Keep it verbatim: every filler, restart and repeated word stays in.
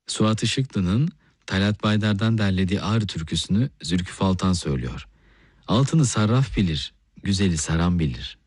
Suat Işıklı'nın Talat Baydar'dan derlediği Ağrı türküsünü Zülküf Altan söylüyor. Altını sarraf bilir, güzeli saran bilir.